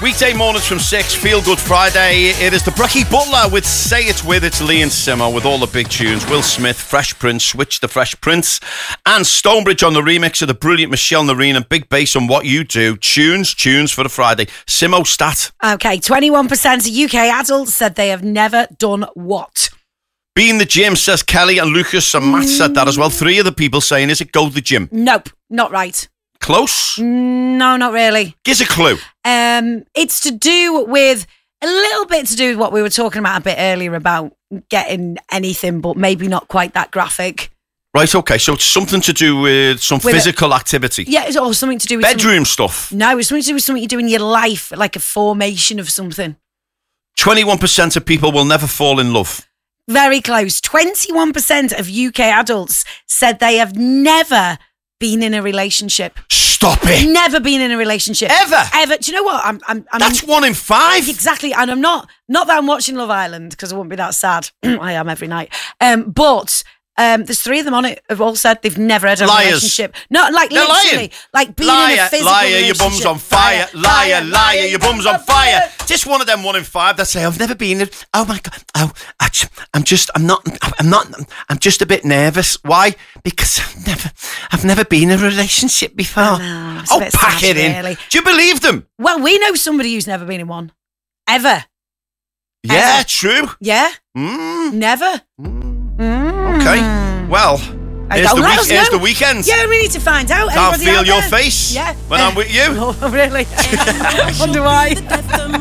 Weekday mornings from 6, Feel Good Friday. It is the Breckie Butler with Say It With. It's Lee and Simo with all the big tunes. Will Smith, Fresh Prince, Switch the Fresh Prince, and Stonebridge on the remix of the brilliant Michelle Noreen and Big Bass on What You Do. Tunes for the Friday. Simo stat. Okay, 21% of UK adults said they have never done what? Be in the gym, says Kelly, and Lucas and Matt said that as well. 3 of the people saying, is it go to the gym? Nope, not right. Close? No, not really. Give us a clue. It's to do with, a little bit to do with what we were talking about a bit earlier about getting anything, but maybe not quite that graphic. Right, okay, so it's something to do with some physical activity. Yeah, it's all something to do with... Bedroom stuff. No, it's something to do with something you do in your life, like a formation of something. 21% of people will never fall in love. Very close. 21% of UK adults said they have never been in a relationship. Stop it. Never been in a relationship. Ever. Do you know what? That's 1 in 5. Exactly. And I'm not that I'm watching Love Island because I wouldn't be that sad. I am every night. But there's 3 of them on it have all said they've never had a relationship. No, like they're literally. lying. Like being in a physical relationship. Your bum's on fire. Liar, your bum's on fire. Just one of them 1 in 5 that say, I've never been in. Oh my God. Oh, I'm just a bit nervous. Why? Because I've never been in a relationship before. Pack it in. Really. Do you believe them? Well, we know somebody who's never been in one. Ever. Yeah, True. Yeah. Never. Okay. Well, here's the weekend. Yeah, we need to find out. Can't feel your face when I'm with you. Oh, really? Wonder why.